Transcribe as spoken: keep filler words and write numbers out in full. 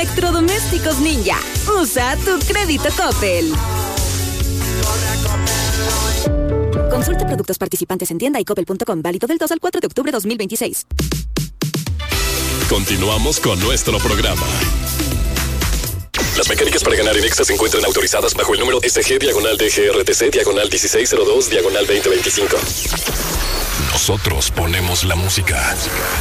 Electrodomésticos Ninja. Usa tu crédito Coppel. Consulta productos participantes en tienda y coppel punto com. Válido del dos al cuatro de octubre de dos mil veintiséis. Continuamos con nuestro programa. Las mecánicas para ganar en Exa se encuentran autorizadas bajo el número S G diagonal D G R T C diagonal dieciséis cero dos diagonal veinte veinticinco. Nosotros ponemos la música.